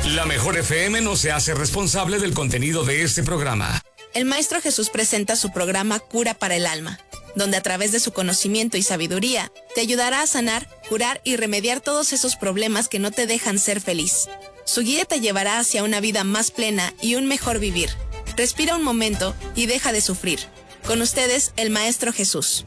La Mejor FM no se hace responsable del contenido de este programa. El Maestro Jesús presenta su programa Cura para el Alma, donde a través de su conocimiento y sabiduría te ayudará a sanar, curar y remediar todos esos problemas que no te dejan ser feliz. Su guía te llevará hacia una vida más plena y un mejor vivir. Respira un momento y deja de sufrir. Con ustedes, el Maestro Jesús.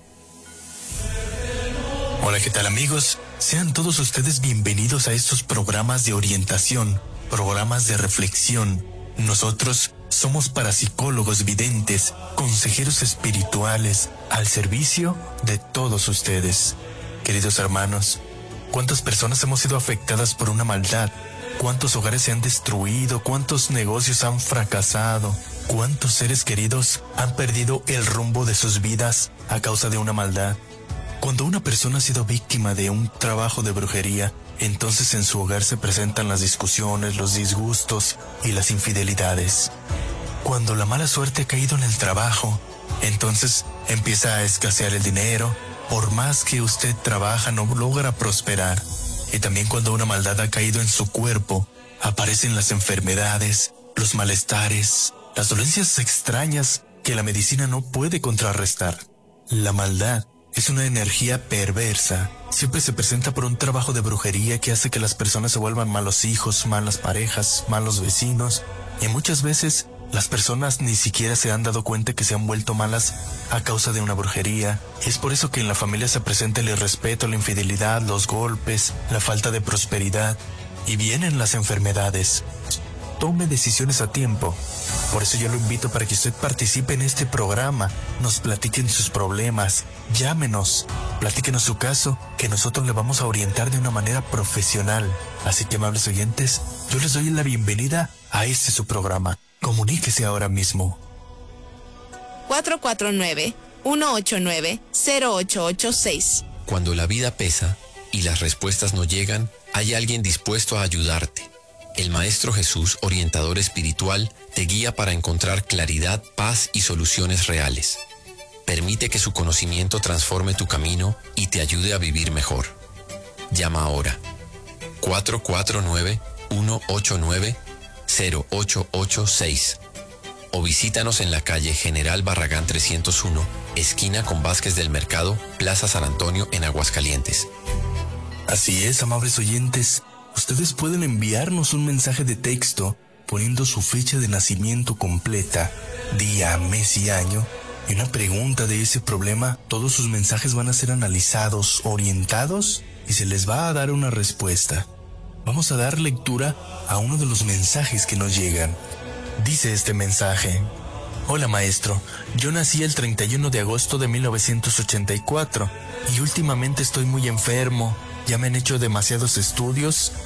Hola, ¿qué tal, amigos? Sean todos ustedes bienvenidos a estos programas de orientación, programas de reflexión. Nosotros somos parapsicólogos videntes, consejeros espirituales, al servicio de todos ustedes. Queridos hermanos, ¿cuántas personas hemos sido afectadas por una maldad? ¿Cuántos hogares se han destruido? ¿Cuántos negocios han fracasado? ¿Cuántos seres queridos han perdido el rumbo de sus vidas a causa de una maldad? Cuando una persona ha sido víctima de un trabajo de brujería, entonces en su hogar se presentan las discusiones, los disgustos y las infidelidades. Cuando la mala suerte ha caído en el trabajo, entonces empieza a escasear el dinero. Por más que usted trabaja, no logra prosperar. Y también cuando una maldad ha caído en su cuerpo, aparecen las enfermedades, los malestares, las dolencias extrañas que la medicina no puede contrarrestar. La maldad es una energía perversa. Siempre se presenta por un trabajo de brujería que hace que las personas se vuelvan malos hijos, malas parejas, malos vecinos. Y muchas veces las personas ni siquiera se han dado cuenta que se han vuelto malas a causa de una brujería. Es por eso que en la familia se presenta el irrespeto, la infidelidad, los golpes, la falta de prosperidad. Y vienen las enfermedades. Tome decisiones a tiempo. Por eso yo lo invito para que usted participe en este programa, nos platiquen sus problemas, llámenos, platíquenos su caso, que nosotros le vamos a orientar de una manera profesional. Así que, amables oyentes, yo les doy la bienvenida a este su programa. Comuníquese ahora mismo. 449-189-0886. Cuando la vida pesa y las respuestas no llegan, hay alguien dispuesto a ayudarte. El Maestro Jesús, orientador espiritual, te guía para encontrar claridad, paz y soluciones reales. Permite que su conocimiento transforme tu camino y te ayude a vivir mejor. Llama ahora. 449-189-0886 o visítanos en la calle General Barragán 301, esquina con Vázquez del Mercado, Plaza San Antonio, en Aguascalientes. Así es, amables oyentes. Ustedes pueden enviarnos un mensaje de texto poniendo su fecha de nacimiento completa, día, mes y año, y una pregunta de ese problema. Todos sus mensajes van a ser analizados, orientados, y se les va a dar una respuesta. Vamos a dar lectura a uno de los mensajes que nos llegan. Dice este mensaje: Hola, maestro, yo nací el 31 de agosto de 1984 y últimamente estoy muy enfermo. Ya me han hecho demasiados estudios